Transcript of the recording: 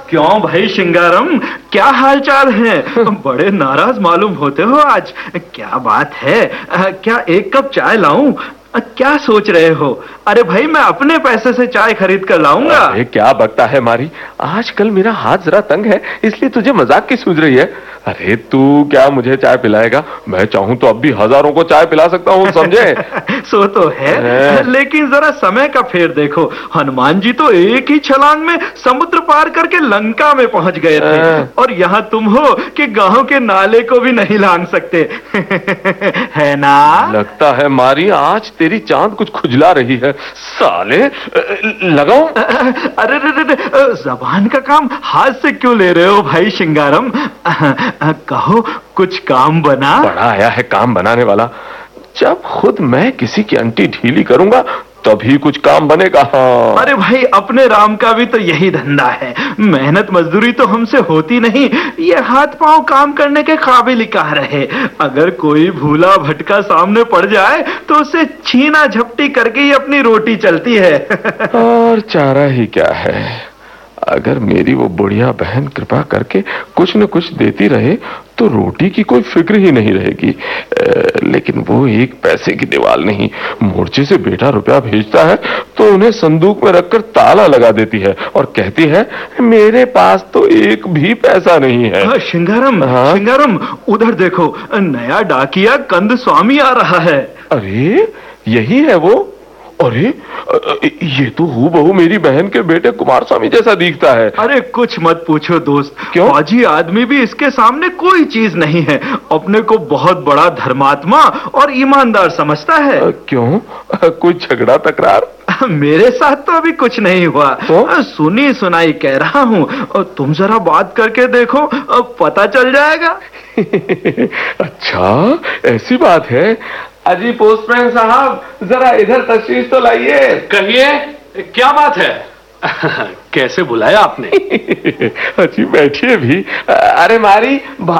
क्यों भाई शिंगारम, क्या हालचाल है? बड़े नाराज मालूम होते हो आज। क्या बात है? क्या एक कप चाय लाऊं? क्या सोच रहे हो? अरे भाई, मैं अपने पैसे से चाय खरीद कर लाऊंगा। अरे क्या बकता है मारी, आजकल मेरा हाथ जरा तंग है, इसलिए तुझे मजाक की सूझ रही है। अरे तू क्या मुझे चाय पिलाएगा? मैं चाहूं तो अब भी हजारों को चाय पिला सकता हूं, समझे? सो तो है, लेकिन जरा समय का फेर देखो। हनुमान जी तो एक ही छलांग में समुद्र पार करके लंका में पहुंच गए थे, और यहाँ तुम हो कि गांव के नाले को भी नहीं लांग सकते। है ना? लगता है मारी आज तेरी चांद कुछ खुजला रही है। साले लगाओ। अरे जबान का काम हाथ से क्यों ले रहे हो भाई शिंगारम? कहो, कुछ काम बना? बड़ा आया है काम बनाने वाला। जब खुद मैं किसी की अंटी ढीली करूंगा तभी कुछ काम बनेगा। हाँ। अरे भाई, अपने राम का भी तो यही धंधा है। मेहनत मजदूरी तो हमसे होती नहीं, ये हाथ पांव काम करने के काबिल ही कहाँ रहे। अगर कोई भूला भटका सामने पड़ जाए तो उसे छीना झपटी करके ही अपनी रोटी चलती है। और चारा ही क्या है, अगर मेरी वो बुढ़िया बहन कृपा करके कुछ न कुछ देती रहे तो रोटी की कोई फिक्र ही नहीं रहेगी। लेकिन वो एक पैसे की दीवार नहीं, मोर्चे से बेटा रुपया भेजता है तो उन्हें संदूक में रखकर ताला लगा देती है और कहती है मेरे पास तो एक भी पैसा नहीं है। शिंगारम, हाँ? शिंगारम, उधर देखो, नया डाकिया कंद स्वामी आ रहा है। अरे यही है वो। अरे ये तो हूबहू मेरी बहन के बेटे कुमार स्वामी जैसा दिखता है। अरे कुछ मत पूछो दोस्त। क्यों? फौजी आदमी भी इसके सामने कोई चीज नहीं है। अपने को बहुत बड़ा धर्मात्मा और ईमानदार समझता है। क्यों, कोई झगड़ा तकरार? मेरे साथ तो अभी कुछ नहीं हुआ। तो? सुनी सुनाई कह रहा हूँ, तुम जरा बात करके देखो, पता चल जाएगा। अच्छा ऐसी बात है। अजी पोस्टमैन साहब, जरा इधर तशरीफ तो लाइए। कहिए, क्या बात है? कैसे बुलाया आपने? अजी बैठिए भी। अरे मारी